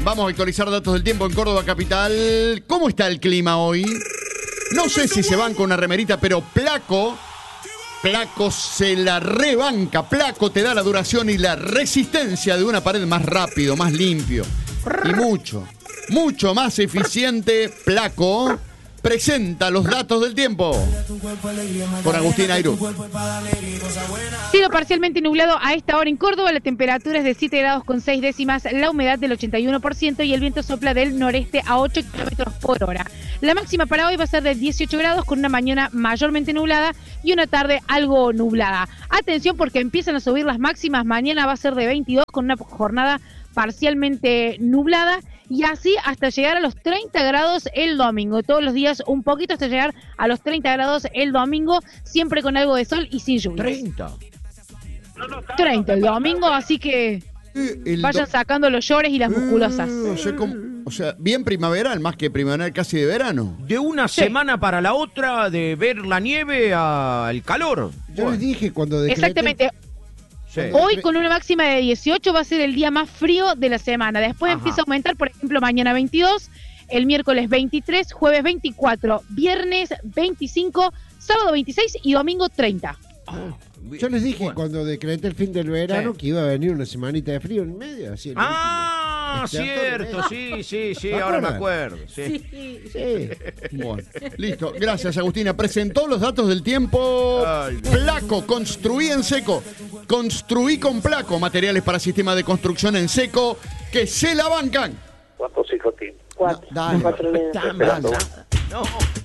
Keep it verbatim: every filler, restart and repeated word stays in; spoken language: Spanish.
Vamos a actualizar datos del tiempo en Córdoba capital. ¿Cómo está el clima hoy? No sé si se banca una remerita, pero Placo, Placo se la rebanca. Placo te da la duración y la resistencia de una pared más rápido, más limpio. Y mucho, mucho más eficiente. Placo presenta los datos del tiempo con Agustín Airú. Cielo parcialmente nublado a esta hora en Córdoba, la temperatura es de siete grados con seis décimas, la humedad del ochenta y uno por ciento y el viento sopla del noreste a ocho kilómetros por hora. La máxima para hoy va a ser de dieciocho grados con una mañana mayormente nublada y una tarde algo nublada. Atención porque empiezan a subir las máximas, mañana va a ser de veintidós con una jornada parcialmente nublada y así hasta llegar a los treinta grados el domingo, todos los días un poquito hasta llegar a los treinta grados el domingo, siempre con algo de sol y sin lluvia. treinta. treinta el domingo, así que El vayan do... sacando los llores y las musculosas. Uh, o, sea, como, o sea, bien primaveral, más que primaveral casi de verano. De una Sí. semana para la otra, de ver la nieve al calor. Yo les dije cuando decreté... Exactamente. Sí. Hoy con una máxima de dieciocho va a ser el día más frío de la semana. Después Ajá. empieza a aumentar, por ejemplo, mañana veintidós, el miércoles veintitrés, jueves veinticuatro, viernes veinticinco, sábado veintiséis y domingo treinta. Ah, Yo les dije bueno. cuando decreté el fin del verano Sí. que iba a venir una semanita de frío en medio. Así, el Ah, último. cierto, sí, sí, sí, ¿Se ahora me acuerdan? acuerdo. Sí. último. Sí. Bueno, listo. Gracias, Agustina. Presentó los datos del tiempo. Ay, Placo, construí en seco. Construí con Placo. Materiales para sistemas de construcción en seco que se la bancan. ¿Cuántos hijos tiene? Cuatro. No, dale. Cuatro nenas. Dame, Esperando. No.